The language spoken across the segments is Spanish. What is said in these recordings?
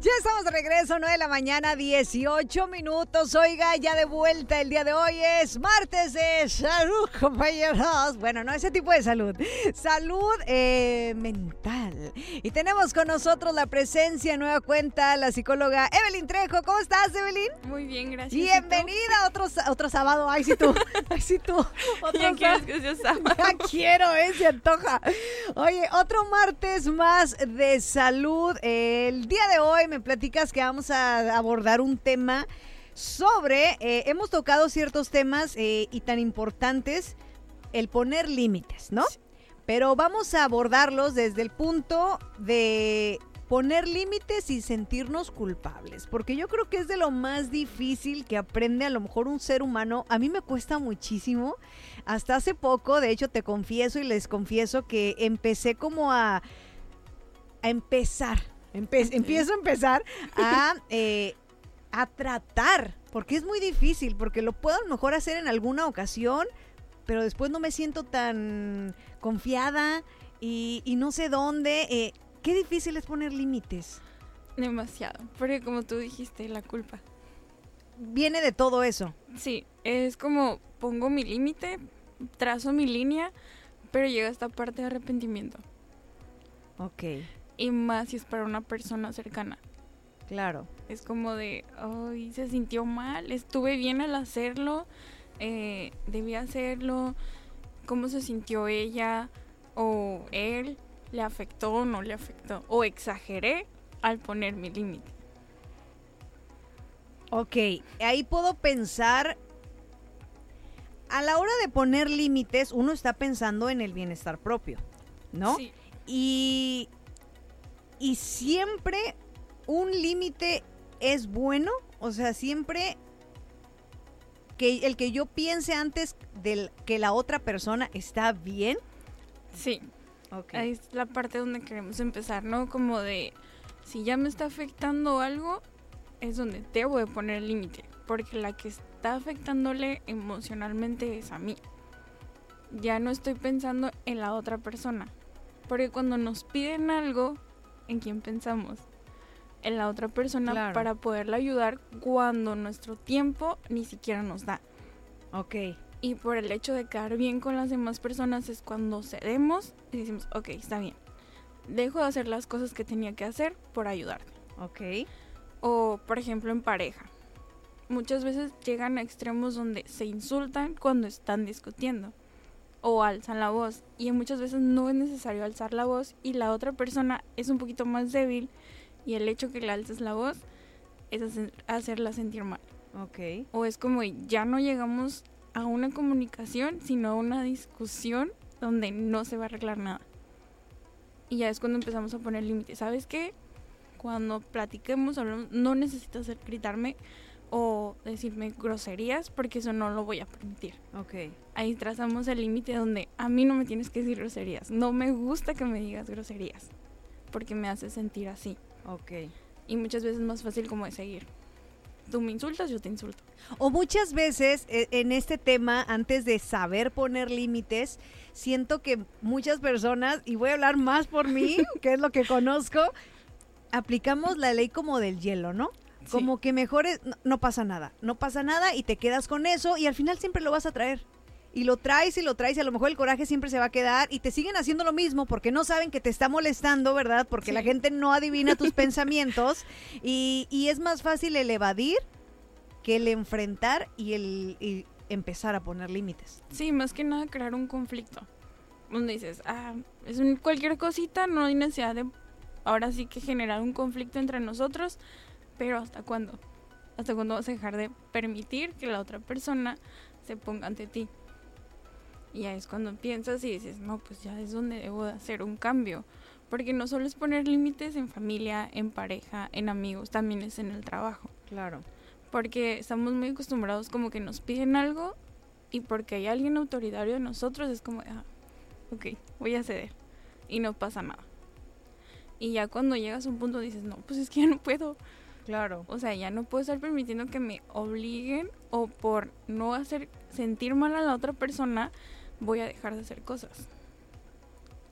Ya estamos de regreso, 9 de la mañana, 18 minutos. Oiga, ya de vuelta el día de hoy es martes de salud, compañeros. Bueno, no ese tipo de salud. Salud mental. Y tenemos con nosotros la presencia, nueva cuenta, la psicóloga Evelyn Trejo. ¿Cómo estás, Evelyn? Muy bien, gracias. Bienvenida a otro sábado. Ay, sí tú. Ay, sí tú. Ya quieres que sea sábado. Ya quiero, se antoja. Oye, otro martes más de salud. El día de hoy me platicas que vamos a abordar un tema sobre, hemos tocado ciertos temas y tan importantes, el poner límites, ¿no? Sí. Pero vamos a abordarlos desde el punto de poner límites y sentirnos culpables, porque yo creo que es de lo más difícil que aprende a lo mejor un ser humano. A mí me cuesta muchísimo. Hasta hace poco, de hecho, te confieso y les confieso que empecé como a empezar. Empiezo a empezar a tratar, porque es muy difícil, porque lo puedo a lo mejor hacer en alguna ocasión, pero después no me siento tan confiada y no sé dónde. Qué difícil es poner límites. Demasiado, porque como tú dijiste, la culpa viene de todo eso. Sí, es como pongo mi límite, trazo mi línea, pero llega esta parte de arrepentimiento. Ok. Y más si es para una persona cercana. Claro. Es como de, ay, se sintió mal, estuve bien al hacerlo, debí hacerlo, cómo se sintió ella o él, le afectó o no le afectó, o exageré al poner mi límite. Ok, ahí puedo pensar, a la hora de poner límites, uno está pensando en el bienestar propio, ¿no? Sí. Y siempre un límite es bueno, o sea, siempre que el que yo piense antes de que la otra persona está bien. Sí, okay. Ahí es la parte donde queremos empezar, ¿no? Como de, si ya me está afectando algo, es donde debo de poner el límite, porque la que está afectándole emocionalmente es a mí. Ya no estoy pensando en la otra persona, porque cuando nos piden algo, ¿en quién pensamos? En la otra persona, claro, para poderla ayudar cuando nuestro tiempo ni siquiera nos da. Ok. Y por el hecho de quedar bien con las demás personas es cuando cedemos y decimos, ok, está bien. Dejo de hacer las cosas que tenía que hacer por ayudarte. Ok. O, por ejemplo, en pareja. Muchas veces llegan a extremos donde se insultan cuando están discutiendo. O alzan la voz. Y muchas veces no es necesario alzar la voz y la otra persona es un poquito más débil. Y el hecho que le alces la voz es hacerla sentir mal. Ok. O es como ya no llegamos a una comunicación, sino a una discusión donde no se va a arreglar nada. Y ya es cuando empezamos a poner límites. ¿Sabes qué? Cuando platiquemos, hablamos, no necesitas gritarme o decirme groserías, porque eso no lo voy a permitir. Ok. Ahí trazamos el límite donde a mí no me tienes que decir groserías. No me gusta que me digas groserías, porque me hace sentir así. Ok. Y muchas veces es más fácil como de seguir. Tú me insultas, yo te insulto. O muchas veces en este tema, antes de saber poner límites, siento que muchas personas, y voy a hablar más por mí, que es lo que conozco, aplicamos la ley como del hielo, ¿no? Sí. Como que mejor no pasa nada y te quedas con eso y al final siempre lo vas a traer. Y lo traes y a lo mejor el coraje siempre se va a quedar y te siguen haciendo lo mismo porque no saben que te está molestando, ¿verdad? Porque sí, la gente no adivina tus pensamientos y es más fácil el evadir que el enfrentar y el empezar a poner límites. Sí, más que nada crear un conflicto. Donde dices, es cualquier cosita, no hay necesidad de ahora sí que generar un conflicto entre nosotros, pero ¿hasta cuándo? ¿Hasta cuándo vas a dejar de permitir que la otra persona se ponga ante ti? Y ya es cuando piensas y dices, no, pues ya es donde debo de hacer un cambio. Porque no solo es poner límites en familia, en pareja, en amigos, también es en el trabajo. Claro. Porque estamos muy acostumbrados como que nos piden algo y porque hay alguien autoritario de nosotros es como, ok, voy a ceder y no pasa nada. Y ya cuando llegas a un punto dices, no, pues es que ya no puedo. Claro. O sea, ya no puedo estar permitiendo que me obliguen o por no hacer sentir mal a la otra persona voy a dejar de hacer cosas.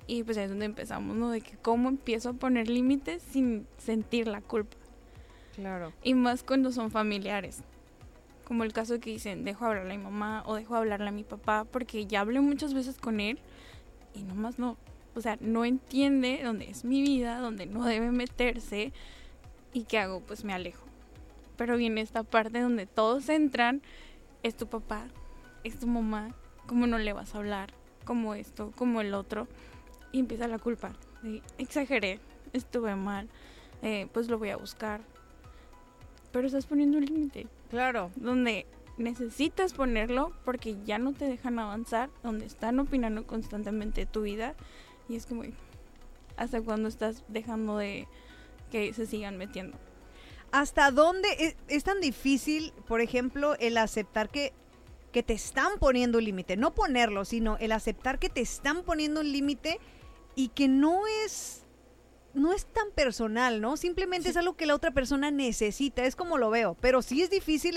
Y pues ahí es donde empezamos, ¿no? De que cómo empiezo a poner límites sin sentir la culpa. Claro. Y más cuando son familiares. Como el caso que dicen, dejo hablarle a mi mamá o dejo hablarle a mi papá, porque ya hablé muchas veces con él y nomás no. O sea, no entiende dónde es mi vida, dónde no debe meterse. ¿Y qué hago? Pues me alejo. Pero viene esta parte donde todos entran, es tu papá, es tu mamá, ¿cómo no le vas a hablar? Como esto, como el otro. Y empieza la culpa. De, exageré, estuve mal, pues lo voy a buscar. Pero estás poniendo un límite. Claro. Donde necesitas ponerlo porque ya no te dejan avanzar, donde están opinando constantemente de tu vida. Y es como, ¿hasta cuándo estás dejando de que se sigan metiendo? ¿Hasta dónde es tan difícil, por ejemplo, el aceptar que te están poniendo un límite? No ponerlo, sino el aceptar que te están poniendo un límite y que no es tan personal, ¿no? Simplemente Sí. es algo que la otra persona necesita, es como lo veo. Pero sí es difícil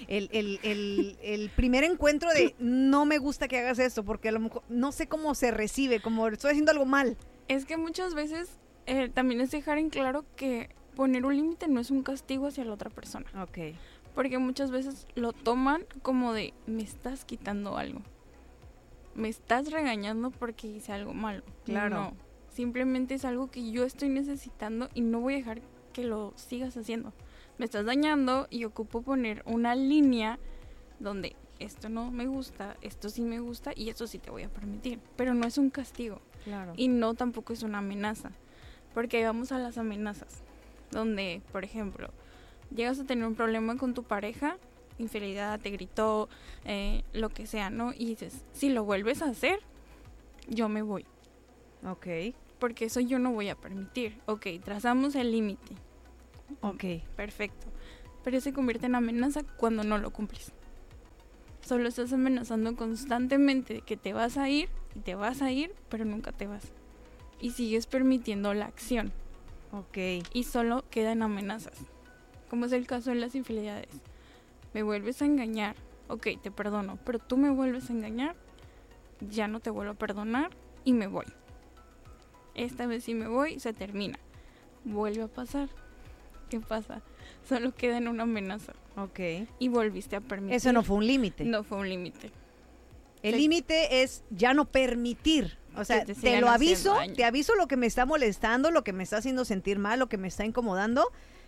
el primer encuentro de no me gusta que hagas esto, porque a lo mejor no sé cómo se recibe, como estoy haciendo algo mal. Es que muchas veces también es dejar en claro que poner un límite no es un castigo hacia la otra persona. Ok. Porque muchas veces lo toman como de, me estás quitando algo. Me estás regañando porque hice algo malo. Claro. No, simplemente es algo que yo estoy necesitando y no voy a dejar que lo sigas haciendo. Me estás dañando y ocupo poner una línea donde esto no me gusta, esto sí me gusta y esto sí te voy a permitir. Pero no es un castigo. Claro. Y no tampoco es una amenaza. Porque ahí vamos a las amenazas. Donde, por ejemplo, llegas a tener un problema con tu pareja, infidelidad, te gritó, lo que sea, ¿no? Y dices, si lo vuelves a hacer, yo me voy. Ok. Porque eso yo no voy a permitir. Ok, trazamos el límite. Ok. Perfecto. Pero se convierte en amenaza cuando no lo cumples. Solo estás amenazando constantemente de que te vas a ir y te vas a ir, pero nunca te vas. Y sigues permitiendo la acción. Ok. Y solo quedan amenazas. Como es el caso de las infidelidades. Me vuelves a engañar. Ok, te perdono. Pero tú me vuelves a engañar. Ya no te vuelvo a perdonar y me voy. Esta vez sí me voy, se termina. Vuelve a pasar. ¿Qué pasa? Solo queda en una amenaza. Ok. Y volviste a permitir. Eso no fue un límite. No fue un límite. El Sí. límite es ya no permitir. O sea, Que te te sigan lo haciendo aviso, daño. te aviso lo que me está molestando, lo que me está haciendo sentir mal, lo que me está incomodando.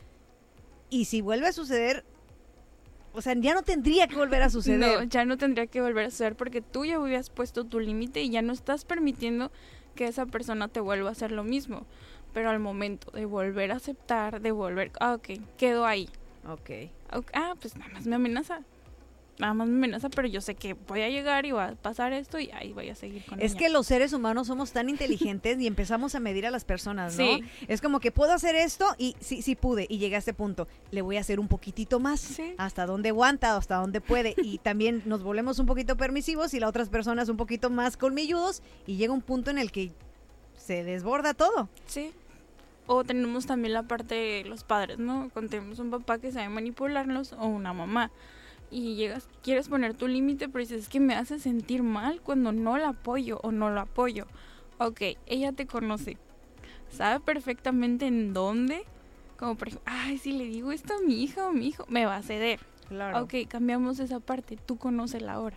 Y si vuelve a suceder, o sea, ya no tendría que volver a suceder. No, ya no tendría que volver a suceder porque tú ya habías puesto tu límite y ya no estás permitiendo que esa persona te vuelva a hacer lo mismo. Pero al momento de volver a aceptar, de volver... Ah, ok, quedó ahí. Ok. Ah, pues nada más me amenaza. Nada más me amenaza, pero yo sé que voy a llegar y va a pasar esto y ahí voy a seguir con Es ella. que los seres humanos somos tan inteligentes y empezamos a medir a las personas, ¿no? Sí. Es como que puedo hacer esto y sí pude y llegué a este punto. Le voy a hacer un poquitito más. Sí. Hasta donde aguanta, hasta donde puede. Y también nos volvemos un poquito permisivos y las otras personas un poquito más colmilludos y llega un punto en el que se desborda todo. Sí. O tenemos también la parte de los padres, ¿no? Cuando tenemos un papá que sabe manipularnos o una mamá. Y llegas, quieres poner tu límite, pero dices, es que me hace sentir mal cuando no la apoyo o no lo apoyo. Ok, ella te conoce. Sabe perfectamente en dónde. Como por ejemplo, ay, si le digo esto a mi hija o mi hijo, me va a ceder. Claro. Ok, cambiamos esa parte. Tú conócela ahora.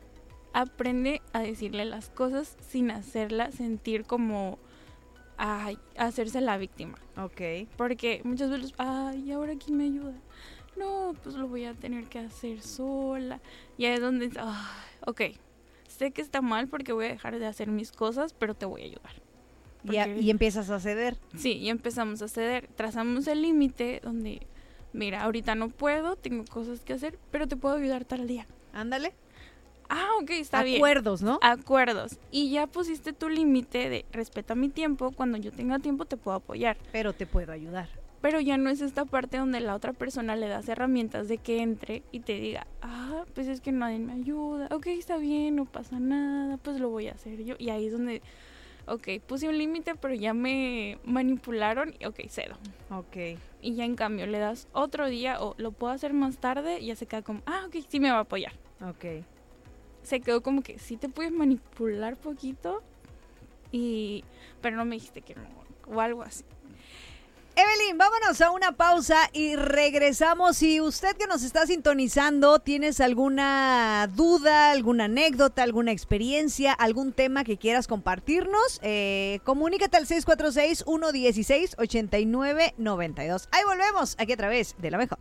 Aprende a decirle las cosas sin hacerla sentir como ay, hacerse la víctima. Ok. Porque muchas veces, ay, ¿ahora quién me ayuda? No, pues lo voy a tener que hacer sola. Y ahí es donde, ay, ok, sé que está mal porque voy a dejar de hacer mis cosas, pero te voy a ayudar. Y empiezas a ceder. Sí, y empezamos a ceder. Trazamos el límite donde, mira, ahorita no puedo, tengo cosas que hacer, pero te puedo ayudar tal día. Ándale. Ah, ok, está bien. Acuerdos, ¿no? Acuerdos. Y ya pusiste tu límite de respeta mi tiempo, cuando yo tenga tiempo te puedo apoyar. Pero te puedo ayudar. Pero ya no es esta parte donde la otra persona le das herramientas de que entre y te diga, ah, pues es que nadie me ayuda, ok, está bien, no pasa nada, pues lo voy a hacer yo. Y ahí es donde, ok, puse un límite, pero ya me manipularon y ok, cedo. Ok. Y ya en cambio le das otro día o lo puedo hacer más tarde y ya se queda como, ah, ok, sí me va a apoyar. Ok. Se quedó como que sí te puedes manipular poquito pero no me dijiste que no, o algo así. Evelyn, vámonos a una pausa y regresamos. Si usted que nos está sintonizando, tienes alguna duda, alguna anécdota, alguna experiencia, algún tema que quieras compartirnos, comunícate al 646-116-8992. Ahí volvemos, aquí a través de La Mejor.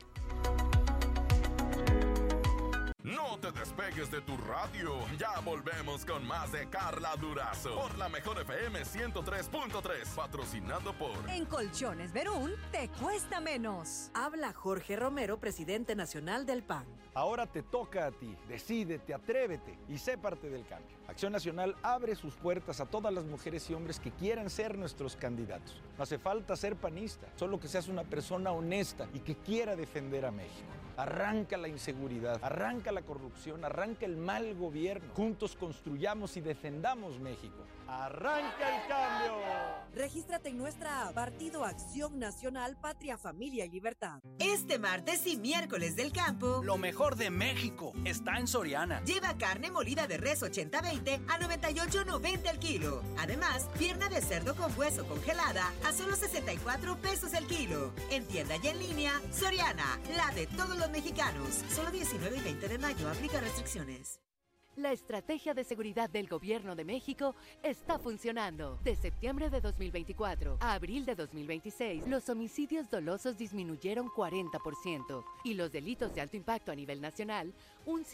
No te despegues de tu radio. Ya volvemos con más de Carla Durazo por La Mejor FM 103.3, patrocinado por En Colchones Verún te cuesta menos. Habla Jorge Romero, presidente nacional del PAN. Ahora te toca a ti. Decídete, atrévete y sé parte del cambio. Acción Nacional abre sus puertas a todas las mujeres y hombres que quieran ser nuestros candidatos. No hace falta ser panista, solo que seas una persona honesta y que quiera defender a México. Arranca la inseguridad, arranca la corrupción, arranca el mal gobierno. Juntos construyamos y defendamos México. ¡Arranca el cambio! Regístrate en nuestra app Partido Acción Nacional, Patria, Familia y Libertad. Este martes y miércoles del campo, lo mejor de México está en Soriana. Lleva carne molida de res 80-20 a 98.90 el kilo. Además, pierna de cerdo con hueso congelada a solo 64 pesos el kilo. En tienda y en línea, Soriana, la de todos los mexicanos. Solo 19 y 20 de mayo, aplica restricciones. La estrategia de seguridad del Gobierno de México está funcionando. De septiembre de 2024 a abril de 2026, los homicidios dolosos disminuyeron 40% y los delitos de alto impacto a nivel nacional un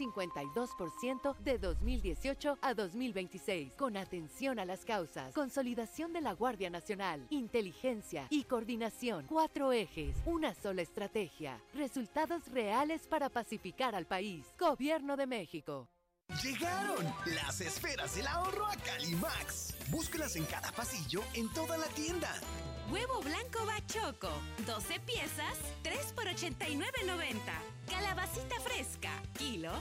52% de 2018 a 2026. Con atención a las causas, consolidación de la Guardia Nacional, inteligencia y coordinación. 4 ejes, una sola estrategia. Resultados reales para pacificar al país. Gobierno de México. Llegaron las esferas del ahorro a Calimax. Búscalas en cada pasillo en toda la tienda. Huevo blanco Bachoco, 12 piezas, 3 por 89.90. Calabacita fresca, kilo,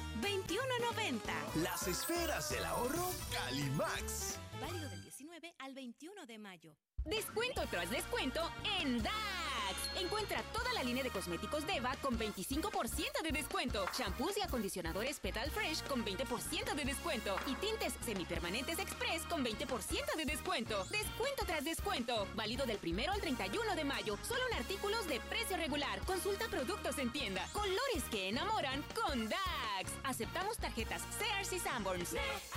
21.90. Las esferas del ahorro Calimax. Válido del 19 al 21 de mayo. Descuento tras descuento en DAX. Encuentra toda la línea de cosméticos Deva con 25% de descuento. Shampoos y acondicionadores Petal Fresh con 20% de descuento. Y tintes semipermanentes Express con 20% de descuento. Descuento tras descuento. Válido del 1 al 31 de mayo. Solo en artículos de precio regular. Consulta productos en tienda. Colores que enamoran con DAX. Aceptamos tarjetas Sears y Sanborns.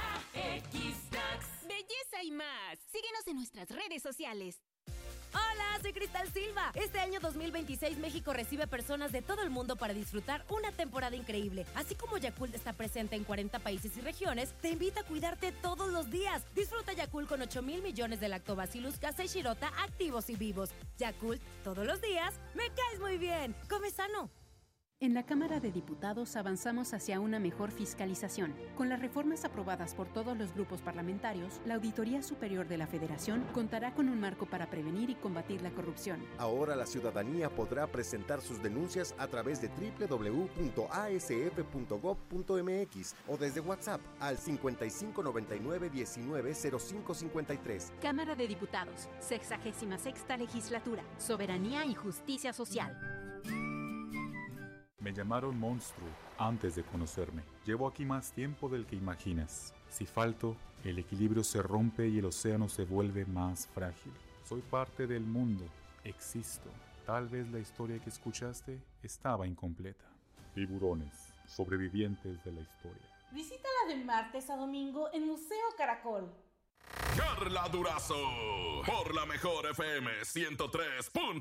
DAX DAX. Belleza y más. Síguenos en nuestras redes sociales. Hola, soy Cristal Silva. Este año 2026 México recibe personas de todo el mundo para disfrutar una temporada increíble. Así como Yakult está presente en 40 países y regiones, te invita a cuidarte todos los días. Disfruta Yakult con 8,000 millones de lactobacillus casei shirota activos y vivos. Yakult, todos los días, me caes muy bien. Come sano. En la Cámara de Diputados avanzamos hacia una mejor fiscalización. Con las reformas aprobadas por todos los grupos parlamentarios, la Auditoría Superior de la Federación contará con un marco para prevenir y combatir la corrupción. Ahora la ciudadanía podrá presentar sus denuncias a través de www.asf.gov.mx o desde WhatsApp al 5599-190553. Cámara de Diputados, 66ª Legislatura, Soberanía y Justicia Social. Me llamaron monstruo antes de conocerme. Llevo aquí más tiempo del que imaginas. Si falto, el equilibrio se rompe y el océano se vuelve más frágil. Soy parte del mundo. Existo. Tal vez la historia que escuchaste estaba incompleta. Tiburones, sobrevivientes de la historia. Visítala de martes a domingo en Museo Caracol. Carla Durazo por La Mejor FM 103.